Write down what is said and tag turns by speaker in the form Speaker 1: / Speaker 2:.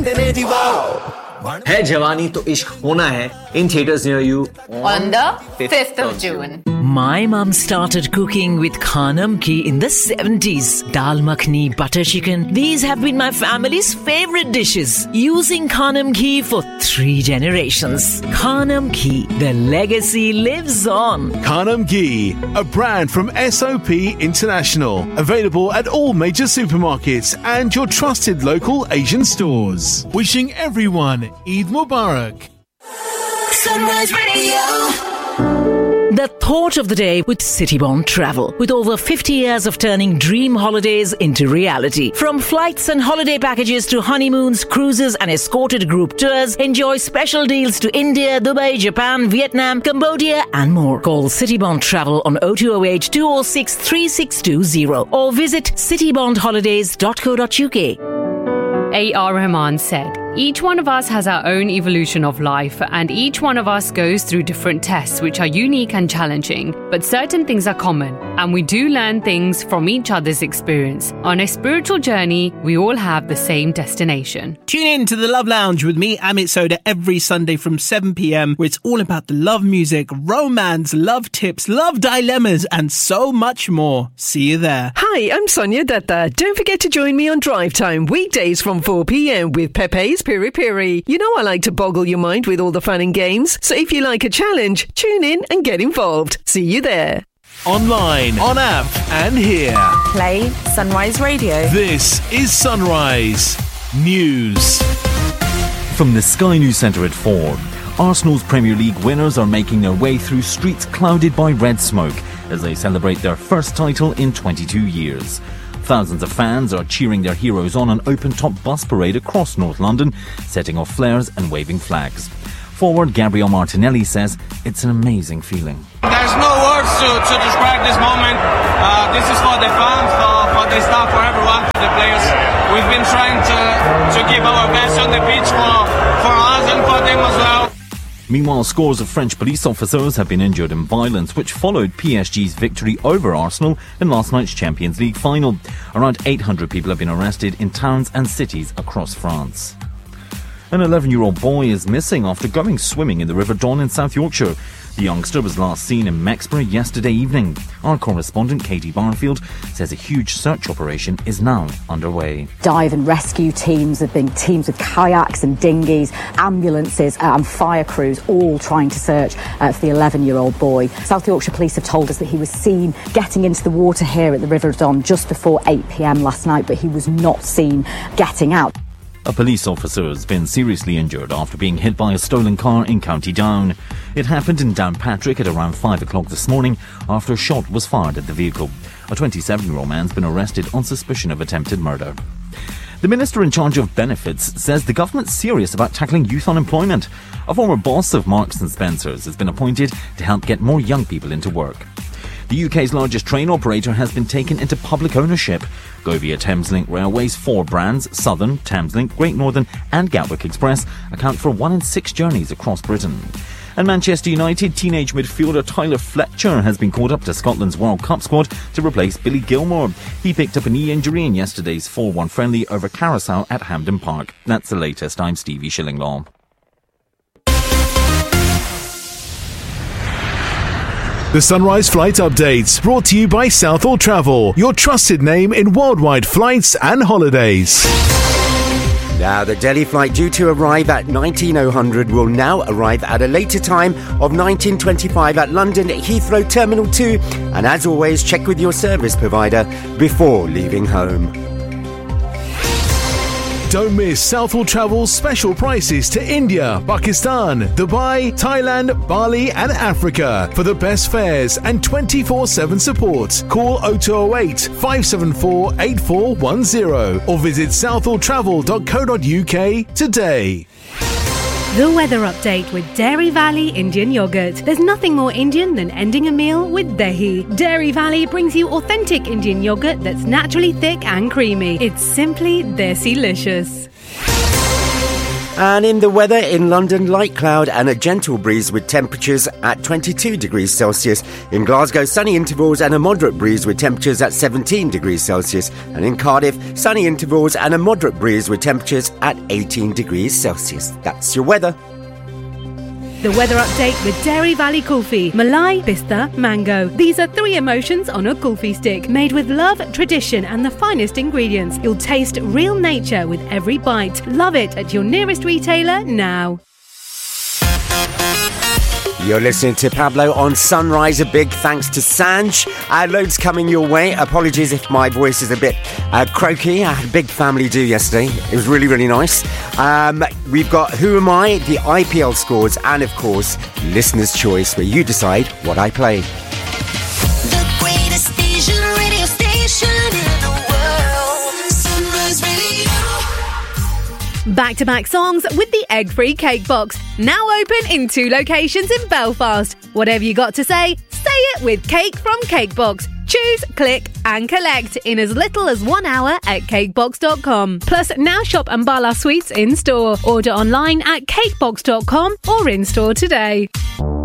Speaker 1: है जवानी तो इश्क होना है in theaters near you
Speaker 2: on the 5th of June.
Speaker 3: My mum started cooking with Khanam Ki in the 70s. Dal makhni, butter chicken. These have been my family's favorite dishes. Using Khanam Ki for 3 generations. Khanam Ki, the legacy lives on.
Speaker 4: Khanam Ghee, a brand from SOP International. Available at all major supermarkets and your trusted local Asian stores. Wishing everyone Eid Mubarak.
Speaker 5: Sunrise Radio.
Speaker 3: The thought of the day with Citybond Travel. With over 50 years of turning dream holidays into reality. From flights and holiday packages to honeymoons, cruises and escorted group tours, enjoy special deals to India, Dubai, Japan, Vietnam, Cambodia and more. Call Citybond Travel on 0208 206 3620 or visit citybondholidays.co.uk.
Speaker 6: A.R. Rahman said, "Each one of us has our own evolution of life, and each one of us goes through different tests which are unique and challenging. But certain things are common, and we do learn things from each other's experience. On a spiritual journey, we all have the same destination."
Speaker 7: Tune in to the Love Lounge with me, Amit Soda, every Sunday from 7 p.m, where it's all about the love music, romance, love tips, love dilemmas, and so much more. See you there.
Speaker 8: Hi, I'm Sonia Datta. Don't forget to join me on Drive Time, weekdays from 4 p.m. with Pepe's Piri Piri. You know I like to boggle your mind with all the fun and games, so if you like a challenge, tune in and get involved. See you there.
Speaker 4: Online, on app and here.
Speaker 2: Play Sunrise Radio.
Speaker 4: This is Sunrise News.
Speaker 9: From the Sky News Centre at 4, Arsenal's Premier League winners are making their way through streets clouded by red smoke as they celebrate their first title in 22 years. Thousands of fans are cheering their heroes on an open-top bus parade across North London, setting off flares and waving flags. Forward Gabriel Martinelli says it's an amazing feeling.
Speaker 10: There's no words to describe this moment. This is for the fans, for the staff, for everyone, for the players. We've been trying to give our best on the pitch for us and for them as well.
Speaker 9: Meanwhile, scores of French police officers have been injured in violence, which followed PSG's victory over Arsenal in last night's Champions League final. Around 800 people have been arrested in towns and cities across France. An 11-year-old boy is missing after going swimming in the River Don in South Yorkshire. The youngster was last seen in Mexborough yesterday evening. Our correspondent Katie Barfield says a huge search operation is now underway.
Speaker 11: Dive and rescue teams have been teams with kayaks and dinghies, ambulances and fire crews all trying to search for the 11-year-old boy. South Yorkshire Police have told us that he was seen getting into the water here at the River Don just before 8 p.m. last night, but he was not seen getting out.
Speaker 9: A police officer has been seriously injured after being hit by a stolen car in County Down. It happened in Downpatrick at around 5 o'clock this morning after a shot was fired at the vehicle. A 27-year-old man's been arrested on suspicion of attempted murder. The minister in charge of benefits says the government's serious about tackling youth unemployment. A former boss of Marks & Spencer's has been appointed to help get more young people into work. The UK's largest train operator has been taken into public ownership. Govia Thameslink Railway's 4 brands, Southern, Thameslink, Great Northern and Gatwick Express, account for 1 in 6 journeys across Britain. And Manchester United teenage midfielder Tyler Fletcher has been called up to Scotland's World Cup squad to replace Billy Gilmore. He picked up a knee injury in yesterday's 4-1 friendly over Carousel at Hampden Park. That's the latest. I'm Stevie Shillinglaw.
Speaker 4: The Sunrise Flight Updates, brought to you by Southall Travel, your trusted name in worldwide flights and holidays.
Speaker 12: Now, the Delhi flight due to arrive at 19:00 will now arrive at a later time of 19:25 at London Heathrow Terminal 2. And as always, check with your service provider before leaving home.
Speaker 4: Don't miss Southall Travel's special prices to India, Pakistan, Dubai, Thailand, Bali and Africa. For the best fares and 24/7 support, call 0208 574 8410 or visit southalltravel.co.uk today.
Speaker 13: The weather update with Dairy Valley Indian Yogurt. There's nothing more Indian than ending a meal with dahi. Dairy Valley brings you authentic Indian yogurt that's naturally thick and creamy. It's simply desi-licious.
Speaker 12: And in the weather, in London, light cloud and a gentle breeze with temperatures at 22 degrees Celsius. In Glasgow, sunny intervals and a moderate breeze with temperatures at 17 degrees Celsius. And in Cardiff, sunny intervals and a moderate breeze with temperatures at 18 degrees Celsius. That's your weather.
Speaker 13: The weather update with Dairy Valley Kulfi. Malai, Pista, Mango. These are 3 emotions on a kulfi stick, made with love, tradition and the finest ingredients. You'll taste real nature with every bite. Love it at your nearest retailer now.
Speaker 12: You're listening to Pablo on Sunrise. A big thanks to Sanj. Loads coming your way. Apologies if my voice is a bit croaky. I had a big family do yesterday. It was really, really nice. We've got Who Am I, the IPL scores, and of course, Listener's Choice, where you decide what I play.
Speaker 5: The greatest Asian radio station in the world. Sunrise Radio.
Speaker 13: Back-to-back songs with the egg-free cake box. Now open in 2 locations in Belfast. Whatever you got to say it with Cake from Cakebox. Choose, click and collect in as little as 1 hour at cakebox.com. Plus, now shop Ambala Sweets in-store. Order online at cakebox.com or in-store today.